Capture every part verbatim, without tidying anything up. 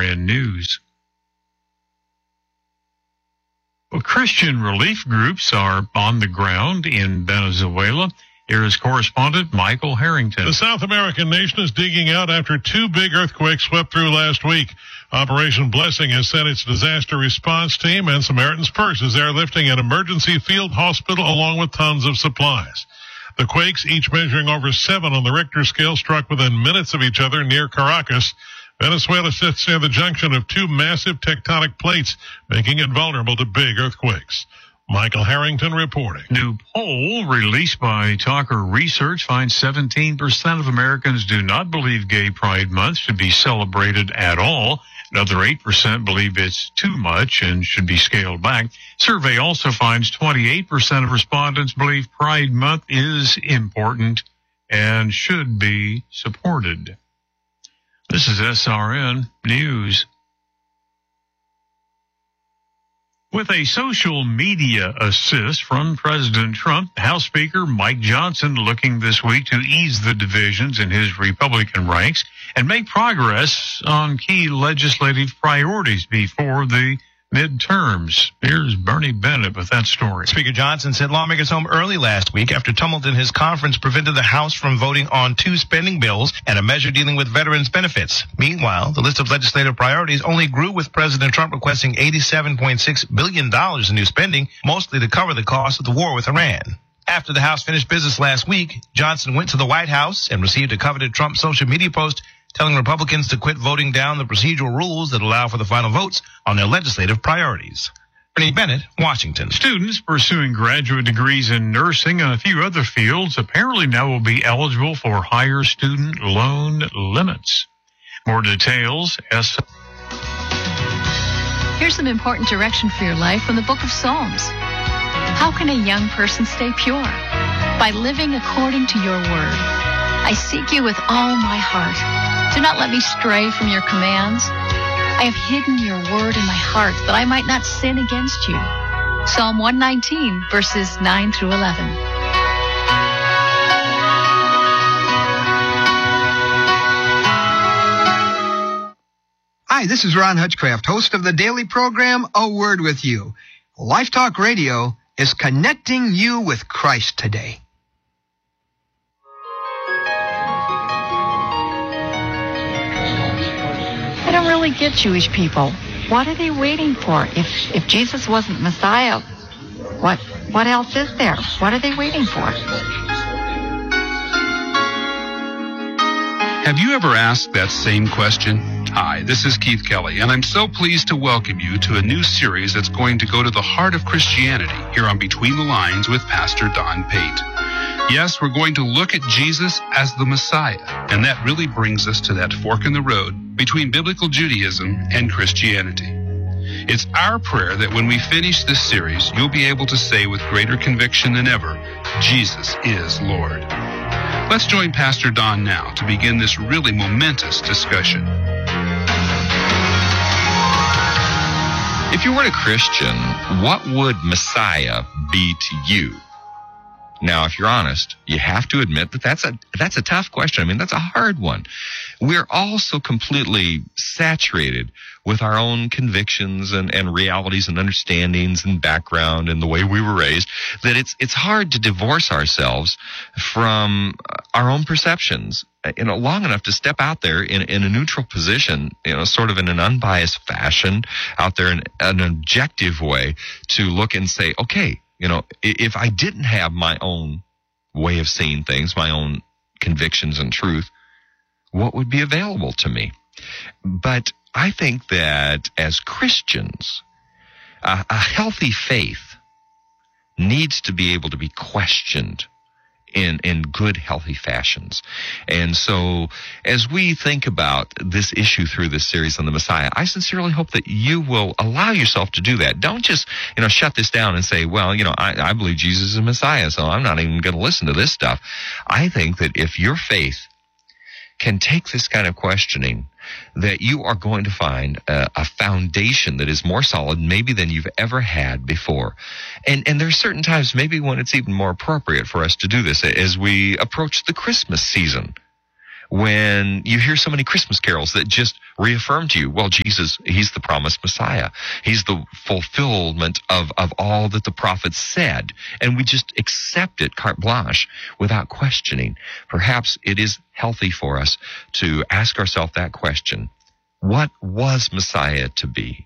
N News. Well, Christian relief groups are on the ground in Venezuela. Here is correspondent Michael Harrington. The South American nation is digging out after two big earthquakes swept through last week. Operation Blessing has sent its disaster response team, and Samaritan's Purse is airlifting an emergency field hospital along with tons of supplies. The quakes, each measuring over seven on the Richter scale, struck within minutes of each other near Caracas. Venezuela sits near the junction of two massive tectonic plates, making it vulnerable to big earthquakes. Michael Harrington reporting. New poll released by Talker Research finds seventeen percent of Americans do not believe Gay Pride Month should be celebrated at all. Another eight percent believe it's too much and should be scaled back. Survey also finds twenty-eight percent of respondents believe Pride Month is important and should be supported. This is S R N News. With a social media assist from President Trump, House Speaker Mike Johnson looking this week to ease the divisions in his Republican ranks and make progress on key legislative priorities before the midterms. Here's Bernie Bennett with that story. Speaker Johnson said lawmakers home early last week after tumult in his conference prevented the House from voting on two spending bills and a measure dealing with veterans' benefits. Meanwhile, the list of legislative priorities only grew with President Trump requesting eighty-seven point six billion dollars in new spending, mostly to cover the cost of the war with Iran. After the House finished business last week, Johnson went to the White House and received a coveted Trump social media post telling Republicans to quit voting down the procedural rules that allow for the final votes on their legislative priorities. Bernie Bennett, Washington. Students pursuing graduate degrees in nursing and a few other fields apparently now will be eligible for higher student loan limits. More details, S. Here's some important direction for your life from the book of Psalms. How can a young person stay pure? By living according to your word. I seek you with all my heart. Do not let me stray from your commands. I have hidden your word in my heart that I might not sin against you. Psalm one nineteen, verses nine through eleven. Hi, this is Ron Hutchcraft, host of the daily program, A Word With You. Life Talk Radio is connecting you with Christ today. I don't really get Jewish people. What are they waiting for? If if Jesus wasn't Messiah, what what else is there? What are they waiting for? Have you ever asked that same question? Hi, this is Keith Kelly, and I'm so pleased to welcome you to a new series that's going to go to the heart of Christianity here on Between the Lines with Pastor Don Pate. Yes, we're going to look at Jesus as the Messiah, and that really brings us to that fork in the road between biblical Judaism and Christianity. It's our prayer that when we finish this series, you'll be able to say with greater conviction than ever, Jesus is Lord. Let's join Pastor Don now to begin this really momentous discussion. If you weren't a Christian, what would Messiah be to you? Now, if you're honest, you have to admit that that's a that's a tough question. I mean, that's a hard one. We're all so completely saturated with our own convictions and, and realities and understandings and background and the way we were raised that it's it's hard to divorce ourselves from our own perceptions, you know, long enough to step out there in, in a neutral position, you know, sort of in an unbiased fashion, out there in an objective way to look and say, okay, you know, if I didn't have my own way of seeing things, my own convictions and truth, what would be available to me? But I think that as Christians, a, a healthy faith needs to be able to be questioned in, in good, healthy fashions. And so as we think about this issue through this series on the Messiah, I sincerely hope that you will allow yourself to do that. Don't just, you know, shut this down and say, well, you know, I, I believe Jesus is Messiah, so I'm not even going to listen to this stuff. I think that if your faith can take this kind of questioning, that you are going to find a, a foundation that is more solid maybe than you've ever had before. And and there's certain times maybe when it's even more appropriate for us to do this as we approach the Christmas season, when you hear so many Christmas carols that just reaffirm to you, well, Jesus, he's the promised Messiah. He's the fulfillment of, of all that the prophets said. And we just accept it carte blanche without questioning. Perhaps it is healthy for us to ask ourselves that question. What was Messiah to be?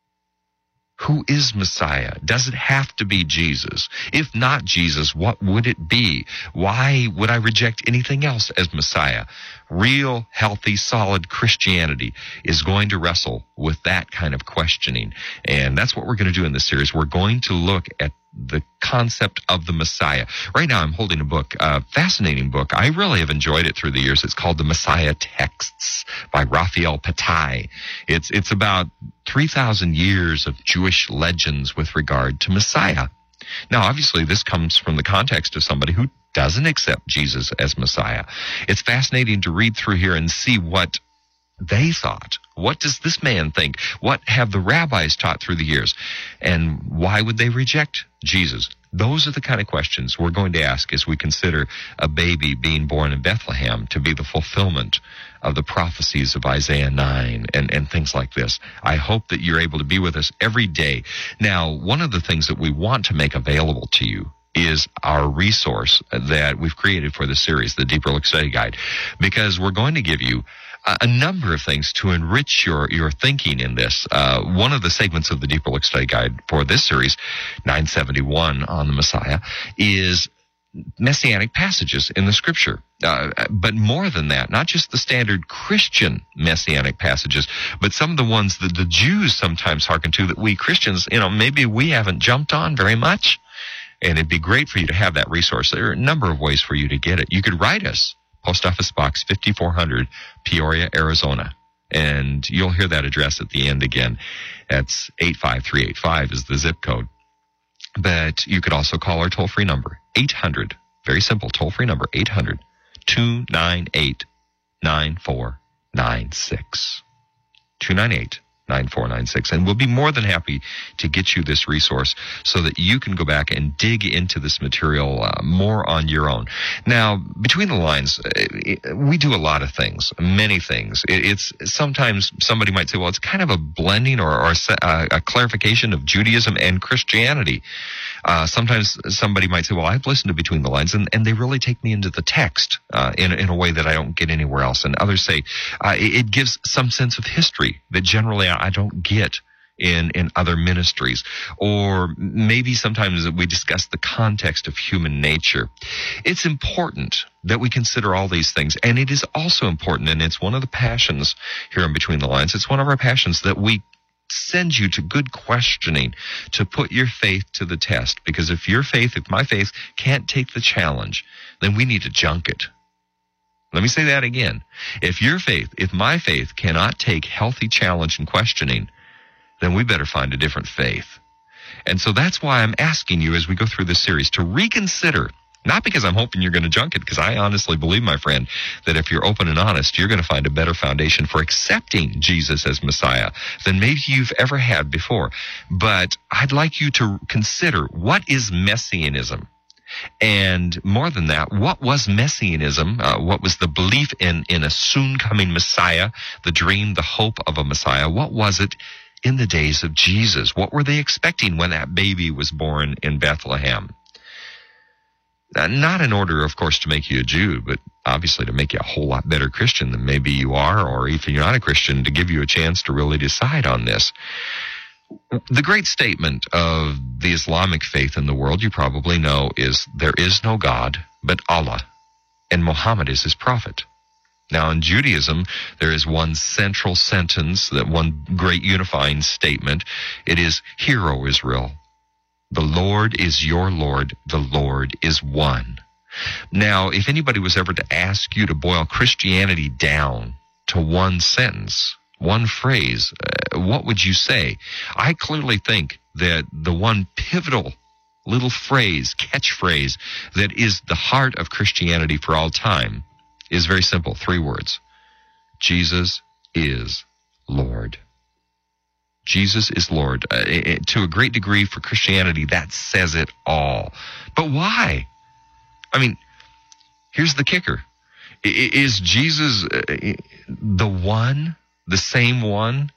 Who is Messiah? Does it have to be Jesus? If not Jesus, what would it be? Why would I reject anything else as Messiah? Real, healthy, solid Christianity is going to wrestle with that kind of questioning. And that's what we're going to do in this series. We're going to look at the concept of the Messiah. Right now I'm holding a book, a fascinating book. I really have enjoyed it through the years. It's called The Messiah Texts by Raphael Patai. It's, it's about three thousand years of Jewish legends with regard to Messiah. Now, obviously, this comes from the context of somebody who doesn't accept Jesus as Messiah. It's fascinating to read through here and see what they thought. What does this man think? What have the rabbis taught through the years? And why would they reject Jesus? Those are the kind of questions we're going to ask as we consider a baby being born in Bethlehem to be the fulfillment of the prophecies of Isaiah nine and, and things like this. I hope that you're able to be with us every day. Now, one of the things that we want to make available to you is our resource that we've created for the series, the Deeper Look Study Guide, because we're going to give you a number of things to enrich your, your thinking in this. Uh, one of the segments of the Deeper Look Study Guide for this series, nine seventy-one on the Messiah, is messianic passages in the Scripture. Uh, but more than that, not just the standard Christian messianic passages, but some of the ones that the Jews sometimes hearken to that we Christians, you know, maybe we haven't jumped on very much. And it'd be great for you to have that resource. There are a number of ways for you to get it. You could write us. Post Office Box fifty-four hundred, Peoria, Arizona. And you'll hear that address at the end again. That's eight five three eight five is the zip code. But you could also call our toll-free number, eight hundred, very simple, toll-free number, eight hundred, two nine eight, nine four nine six. two nine eight, nine four nine six. And we'll be more than happy to get you this resource so that you can go back and dig into this material uh, more on your own. Now, between the lines, it, it, we do a lot of things, many things. It, it's sometimes somebody might say, well, it's kind of a blending or, or a, a clarification of Judaism and Christianity. Uh, sometimes somebody might say, well, I've listened to Between the Lines, and, and they really take me into the text uh, in, in a way that I don't get anywhere else. And others say uh, it, it gives some sense of history that generally I don't get in, in other ministries. Or maybe sometimes we discuss the context of human nature. It's important that we consider all these things. And it is also important, and it's one of the passions here in Between the Lines, it's one of our passions that we send you to good questioning, to put your faith to the test. Because if your faith, if my faith can't take the challenge, then we need to junk it. Let me say that again. If your faith, if my faith cannot take healthy challenge and questioning, then we better find a different faith. And so that's why I'm asking you as we go through this series to reconsider. Not because I'm hoping you're going to junk it, because I honestly believe, my friend, that if you're open and honest, you're going to find a better foundation for accepting Jesus as Messiah than maybe you've ever had before. But I'd like you to consider, what is Messianism? And more than that, what was Messianism? Uh, what was the belief in, in a soon-coming Messiah, the dream, the hope of a Messiah? What was it in the days of Jesus? What were they expecting when that baby was born in Bethlehem? Not in order, of course, to make you a Jew, but obviously to make you a whole lot better Christian than maybe you are, or if you're not a Christian, to give you a chance to really decide on this. The great statement of the Islamic faith in the world, you probably know, is there is no God but Allah, and Muhammad is his prophet. Now, in Judaism, there is one central sentence, that one great unifying statement. It is, "Hear, O Israel, the Lord is your Lord, the Lord is one." Now, if anybody was ever to ask you to boil Christianity down to one sentence, one phrase, uh, what would you say? I clearly think that the one pivotal little phrase, catchphrase, that is the heart of Christianity for all time is very simple, three words. Jesus is Lord. Jesus is Lord. Uh, it, to a great degree for Christianity, that says it all. But why? I mean, here's the kicker. I- Is Jesus uh, the one, the same one